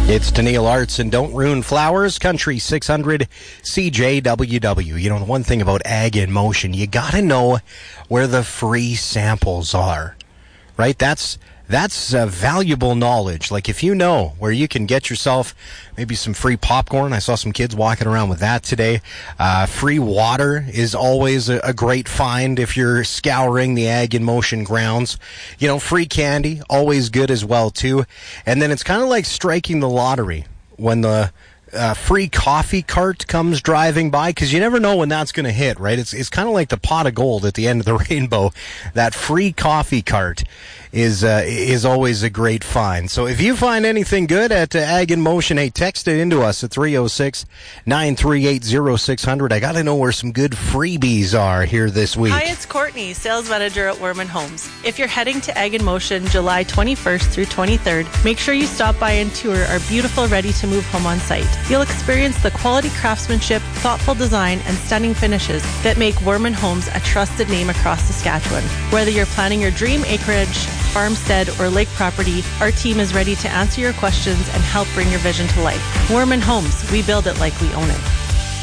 It's Daniil Arts and Don't Ruin Flowers, Country 600 CJWW. You know, the one thing about Ag in Motion, you got to know where the free samples are, right? That's valuable knowledge. Like if you know where you can get yourself maybe some free popcorn. I saw some kids walking around with that today. Free water is always a great find if you're scouring the Ag in Motion grounds. You know, free candy, always good as well too. And then it's kind of like striking the lottery when the free coffee cart comes driving by, because you never know when that's going to hit, right? It's kind of like the pot of gold at the end of the rainbow. That free coffee cart is always a great find. So if you find anything good at Ag in Motion, hey, text it into us at 306-938-0600. I got to know where some good freebies are here this week. Hi, it's Courtney, sales manager at Werman Homes. If you're heading to Ag in Motion July 21st through 23rd, make sure you stop by and tour our beautiful ready-to-move home on site. You'll experience the quality craftsmanship, thoughtful design, and stunning finishes that make Werman Homes a trusted name across Saskatchewan. Whether you're planning your dream acreage, farmstead, or lake property, our team is ready to answer your questions and help bring your vision to life. Werman Homes, we build it like we own it.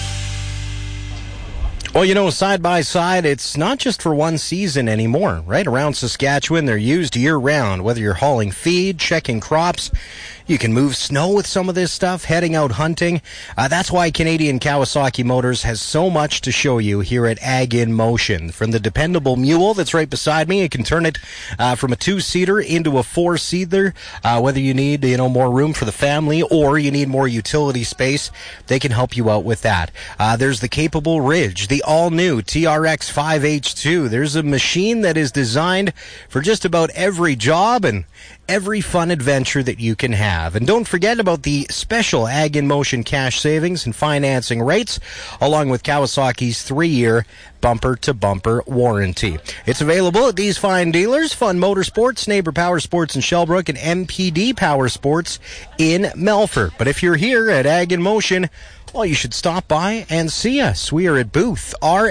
Well, you know, side by side, it's not just for one season anymore, right? Around Saskatchewan, they're used year-round, whether you're hauling feed, checking crops. You can move snow with some of this stuff, heading out hunting. That's why Canadian Kawasaki Motors has so much to show you here at Ag in Motion. From the dependable mule that's right beside me, you can turn it from a two-seater into a four-seater. Whether you need, more room for the family or you need more utility space, they can help you out with that. There's the capable Ridge, the all-new TRX 5H2. There's a machine that is designed for just about every job and every fun adventure that you can have. And don't forget about the special Ag in Motion cash savings and financing rates, along with Kawasaki's 3-year bumper-to-bumper warranty. It's available at these fine dealers: Fun Motorsports, Neighbor Power Sports in Shellbrook, and MPD Power Sports in Melfort. But if you're here at Ag in Motion, well, you should stop by and see us. We are at booth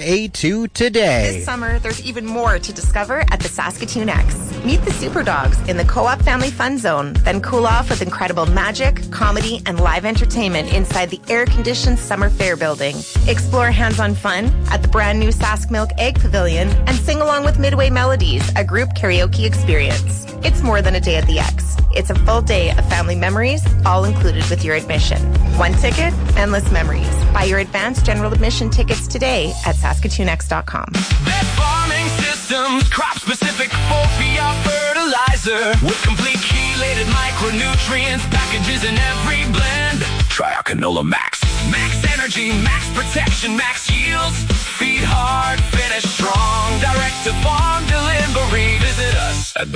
RA2 today. This summer, there's even more to discover at the Saskatoon X. Meet the Super Dogs in the Co-op Family Fun Zone, then cool off with incredible magic, comedy, and live entertainment inside the air-conditioned Summer Fair building. Explore hands-on fun at the brand-new Sask Milk Egg Pavilion and sing along with Midway Melodies, a group karaoke experience. It's more than a day at the X. It's a full day of family memories, all included with your admission. One ticket, endless memories. Buy your advanced general admission tickets today at SaskatoonX.com. Best farming systems, crop-specific 4PR fertilizer with complete chelated micronutrients, packages in every blend. Try our Canola Max. Max energy, max protection, max yields. Feed hard, finish strong. Direct to farm delivery. Visit us at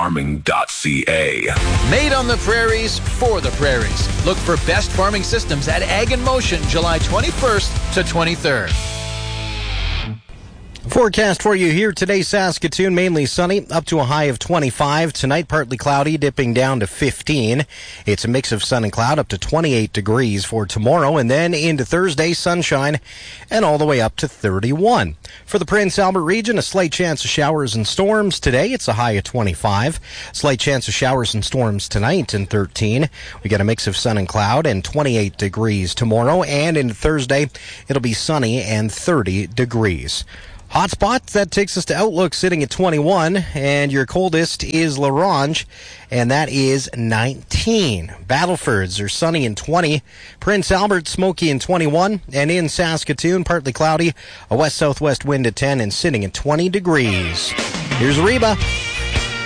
bestfarming.ca. Made on the prairies, for the prairies. Look for Best Farming Systems at Ag in Motion, July 21st to 23rd. Forecast for you here today: Saskatoon, mainly sunny, up to a high of 25. Tonight, partly cloudy, dipping down to 15. It's a mix of sun and cloud, up to 28 degrees for tomorrow. And then into Thursday, sunshine, and all the way up to 31. For the Prince Albert region, a slight chance of showers and storms today. It's a high of 25. Slight chance of showers and storms tonight, and 13. We got a mix of sun and cloud, and 28 degrees tomorrow. And into Thursday, it'll be sunny and 30 degrees. Hotspot, that takes us to Outlook, sitting at 21, and your coldest is La Ronge, and that is 19. Battlefords are sunny and 20. Prince Albert, smoky and 21, and in Saskatoon, partly cloudy, a west-southwest wind at 10, and sitting at 20 degrees. Here's Reba.